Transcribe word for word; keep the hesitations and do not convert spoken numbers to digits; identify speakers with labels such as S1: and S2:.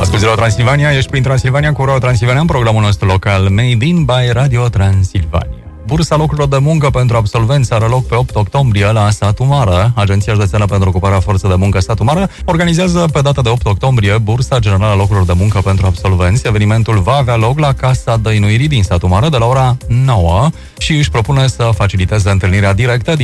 S1: Asculți Radio Transilvania, ești prin Transilvania cu Radio Transilvania în programul nostru local Made in by Radio Transilvania. Bursa locurilor de muncă pentru absolvenți are loc pe opt octombrie la Satu Mare. Agenția Județeană pentru Ocuparea Forței de Muncă Satu Mare organizează pe data de opt octombrie Bursa Generală a Locurilor de Muncă pentru absolvenți. Evenimentul va avea loc la Casa Dăinuirii din Satu Mare de la ora nouă și își propune să faciliteze întâlnirea directă din